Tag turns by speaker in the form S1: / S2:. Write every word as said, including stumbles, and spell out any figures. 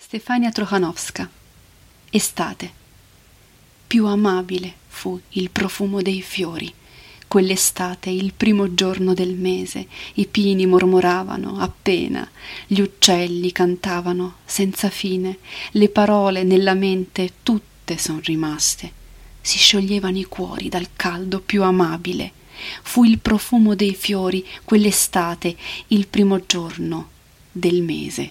S1: Stefania Trochanowska. Estate. Più amabile fu il profumo dei fiori. Quell'estate, il primo giorno del mese, i pini mormoravano appena, gli uccelli cantavano senza fine, le parole nella mente tutte son rimaste. Si scioglievano i cuori dal caldo più amabile. Fu il profumo dei fiori, quell'estate, il primo giorno del mese.